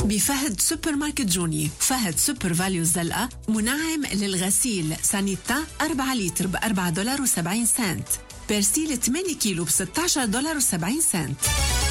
بفهد سوبر ماركت جوني. فهد سوبر فاليو الزلقة منعم للغسيل سانيتا 4 لتر $4.70. بيرسيل 8 كيلو $16.70.